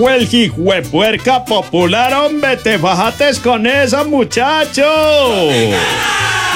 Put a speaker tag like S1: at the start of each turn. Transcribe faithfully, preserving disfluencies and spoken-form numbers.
S1: llegó el hijuepuerca popular, hombre, te bajates con esa, muchacho.